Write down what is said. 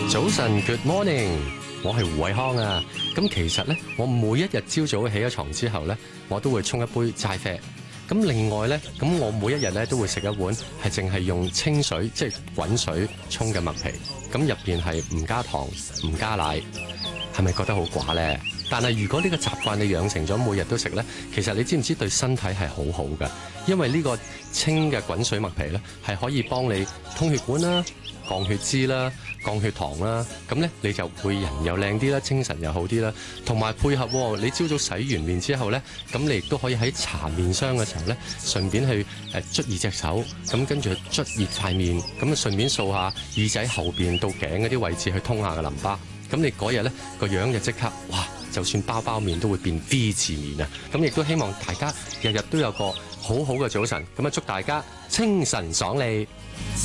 早晨 ，Good morning，我係胡偉康啊。咁其實咧，我每一日朝早起咗床之後咧，我都會沖一杯齋啡。咁另外咧，咁我每一日咧都會食一碗係淨係用清水，即係滾水沖嘅麥皮。咁入邊係唔加糖、唔加奶，係咪覺得好寡咧？但係如果呢個習慣你養成咗每日都食咧，其實你知唔知對身體係好好㗎？因為呢個清嘅滾水麥皮咧，係可以幫你通血管啦、降血脂啦、降血糖啦，咁咧你就會人又靚啲啦，精神又好啲啦。同埋配合你朝早洗完面之後咧，咁你亦都可以喺搽面霜嘅時候咧，順便去捽熱隻手，咁跟住捽熱塊面，咁啊順便掃下耳仔後邊到頸嗰啲位置去通下個淋巴。咁你嗰日咧個樣就即刻哇！就算包面都會變 V 字面啊！咁亦都希望大家日日都有個好好嘅早晨，咁啊祝大家清晨爽利。